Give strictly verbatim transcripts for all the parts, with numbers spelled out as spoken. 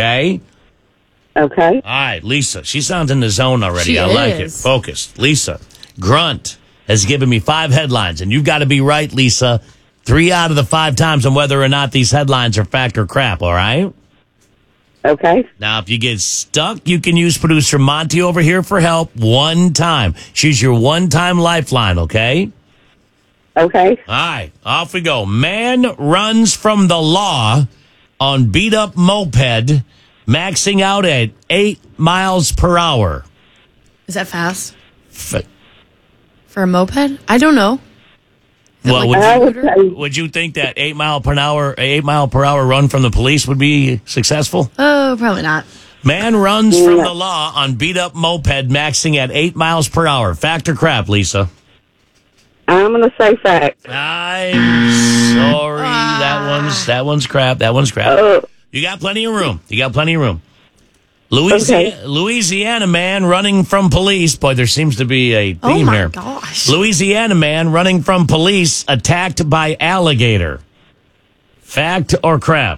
okay? Okay. All right, Lisa. She sounds in the zone already. She I like it. is. Focused. Lisa, Grunt has given me five headlines, and you've got to be right, Lisa, three out of the five times on whether or not these headlines are fact or crap, all right? Okay. Now, if you get stuck, you can use producer Monty over here for help one time. She's your one-time lifeline, okay? Okay. All right, off we go. Man runs from the law on beat-up moped, maxing out at eight miles per hour. Is that fast F- for a moped? I don't know. Is it Well, like would a I would scooter? say, Would you think that eight mile per hour, eight mile per hour run from the police would be successful? Oh, probably not. Man runs Yeah. from the law on beat-up moped, maxing at eight miles per hour. Fact or crap, Lisa? I'm going to say fact. I'm sorry. That one's that one's crap. That one's crap. Uh, You got plenty of room. You got plenty of room. Louisiana, Okay. Louisiana man running from police. Boy, there seems to be a Oh theme my here. gosh. Louisiana man running from police attacked by alligator. Fact or crap?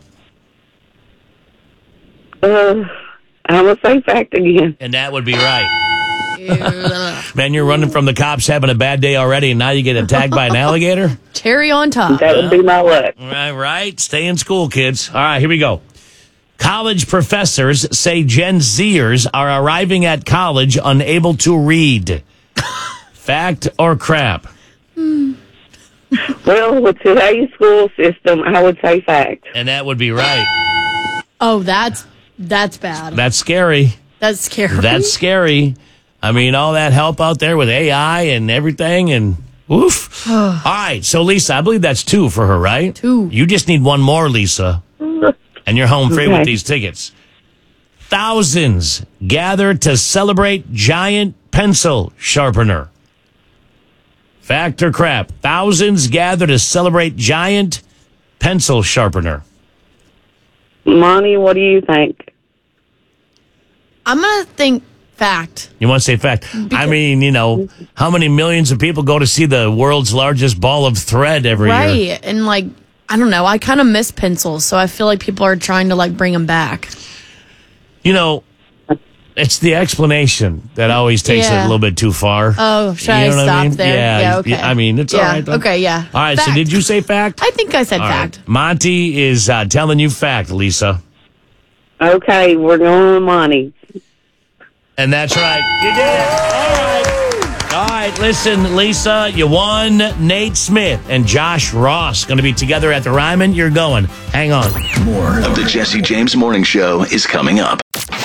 uh, I'm going to say fact again. And that would be right. Ew. Man, you're running from the cops having a bad day already, and now you get attacked by an alligator? Cherry on top. That would be my luck. Right, right. Stay in school, kids. All right, here we go. College professors say Gen Zers are arriving at college unable to read. Fact or crap? Well, with today's school system, I would say fact. And that would be right. Oh, that's that's bad. That's scary. That's scary. That's scary. I mean, all that help out there with A I and everything, and oof. All right, so Lisa, I believe that's two for her, right? Two. You just need one more, Lisa, and you're home free Okay. with these tickets. Thousands gather to celebrate giant pencil sharpener. Fact or crap? Thousands gather to celebrate giant pencil sharpener. Monty, what do you think? I'm gonna think fact. You want to say fact? I mean, you know, how many millions of people go to see the world's largest ball of thread every Right. year? And like, I don't know. I kind of miss pencils, so I feel like people are trying to like bring them back. You know, it's the explanation that always takes it Yeah. a little bit too far. Oh, should You I know what stop I mean? there? Yeah, Yeah, okay. I mean, it's yeah. all right. though. Okay, yeah. All right, so Fact. did you say fact? I think I said All right. fact. Monty is uh, telling you fact, Lisa. Okay, we're going with Monty. And that's right. You did it. All right. All right, listen, Lisa, you won. Nate Smith and Josh Ross going to be together at the Ryman. You're going. Hang on. More of the Jesse James Morning Show is coming up.